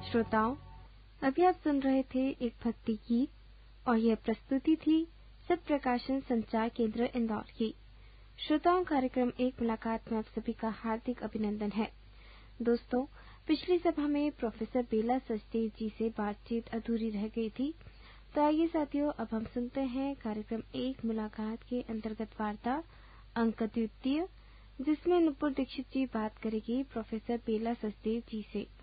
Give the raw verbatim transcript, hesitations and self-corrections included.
श्रोताओं, अभी आप सुन रहे थे एक भक्ति गीत और यह प्रस्तुति थी सत्य प्रकाशन संचार केंद्र इंदौर की। श्रोताओं, कार्यक्रम एक मुलाकात में आप सभी का हार्दिक अभिनंदन है। दोस्तों, पिछली सभा में प्रोफेसर बेला सचदेव जी से बातचीत अधूरी रह गई थी, तो आइए साथियों, अब हम सुनते हैं कार्यक्रम एक मुलाकात के अंतर्गत वार्ता अंक द्वितीय, जिसमें नुपुर दीक्षित जी बात करेगी प्रोफेसर बेला सचदेव जी से।